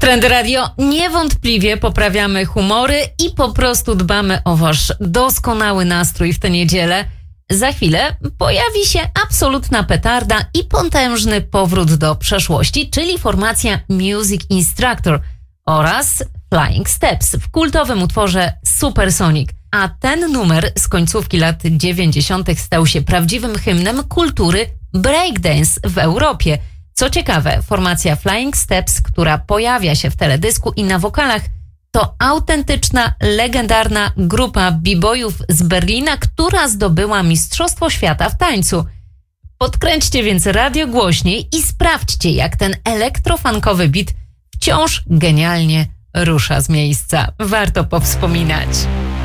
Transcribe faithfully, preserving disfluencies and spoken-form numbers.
Trend Radio, niewątpliwie poprawiamy humory i po prostu dbamy o wasz doskonały nastrój w tę niedzielę. Za chwilę pojawi się absolutna petarda i potężny powrót do przeszłości, czyli formacja Music Instructor oraz Flying Steps w kultowym utworze Supersonic. A ten numer z końcówki lat dziewięćdziesiątych stał się prawdziwym hymnem kultury breakdance w Europie. Co ciekawe, formacja Flying Steps, która pojawia się w teledysku i na wokalach, to autentyczna, legendarna grupa b-boyów z Berlina, która zdobyła Mistrzostwo Świata w tańcu. Podkręćcie więc radio głośniej i sprawdźcie, jak ten elektrofunkowy beat wciąż genialnie rusza z miejsca. Warto powspominać.